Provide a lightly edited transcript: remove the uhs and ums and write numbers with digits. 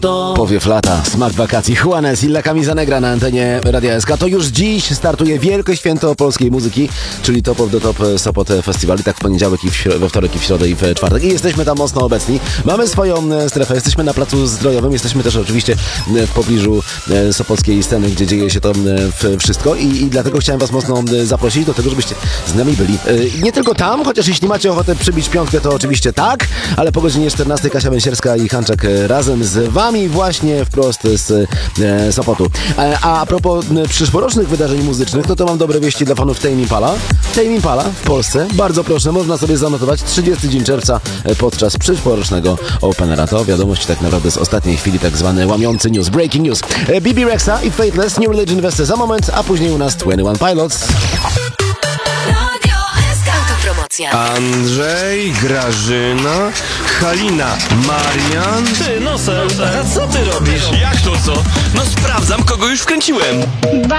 Powiew lata, smak wakacji, Juanes i La Camisa Negra na antenie Radia SK. To już dziś startuje wielkie święto polskiej muzyki, czyli Top of the Top Sopot Festival. I tak w poniedziałek, we wtorek, i w środę, i w czwartek. I jesteśmy tam mocno obecni. Mamy swoją strefę, jesteśmy na Placu Zdrojowym, jesteśmy też oczywiście w pobliżu sopockiej sceny, gdzie dzieje się to wszystko. I dlatego chciałem was mocno zaprosić do tego, żebyście z nami byli. Nie tylko tam, chociaż jeśli macie ochotę przybić piątkę, to oczywiście tak, ale po godzinie 14 Kasia Bęsierska i Hanczek razem z wami właśnie wprost z Sopotu. A propos przyszłorocznych wydarzeń muzycznych, to mam dobre wieści dla fanów Tame Impala. Tame Impala w Polsce, bardzo proszę, można sobie zanotować 30 dzień czerwca podczas przyszłorocznego Openera. To wiadomość tak naprawdę z ostatniej chwili, tak zwany łamiący news, breaking news. BB Rexa i Faithless, New Religion West za moment, a później u nas 21 Pilots. Andrzej, Grażyna, Halina, Marian. Ty, Nosem, a co ty robisz? Jak to co? No sprawdzam, kogo już wkręciłem.